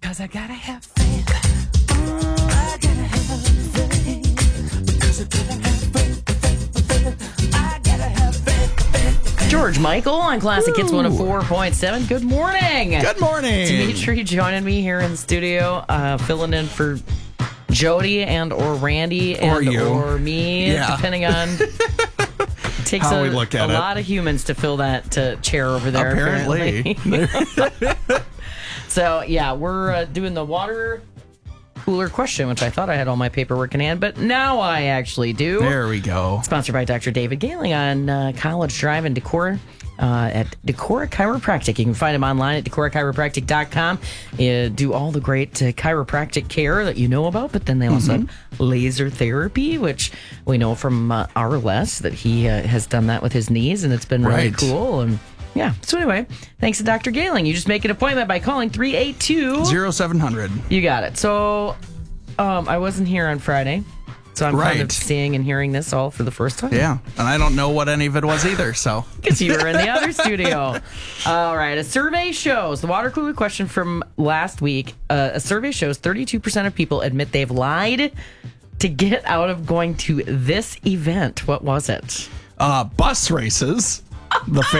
'Cause I gotta have faith. I gotta have faith. Because I gotta have faith. I gotta have faith. George Michael on Classic Hits 104.7. Good morning. Good morning. Dimitri joining me here in the studio, filling in for Jody and or Randy and or me, depending on. It takes How we look at a it. lot of humans to fill that chair over there. Apparently. So, yeah, we're doing the water cooler question, which I thought I had all my paperwork in hand, but now I actually do. There we go. Sponsored by Dr. David Gailing on College Drive in Decorah at Decorah Chiropractic. You can find him online at decorahchiropractic.com. Do all the great chiropractic care that you know about, but then they also have laser therapy, which we know from our Les that he has done that with his knees, and it's been really cool. And yeah, so anyway, thanks to Dr. Gailing. You just make an appointment by calling 382-0700. You got it. So I wasn't here on Friday. So I'm kind of seeing and hearing this all for the first time. Yeah, and I don't know what any of it was either, so. Because you were in the other studio. All right, a survey shows, the water cooler question from last week, a survey shows 32% of people admit they've lied to get out of going to this event. What was it? Bus races. The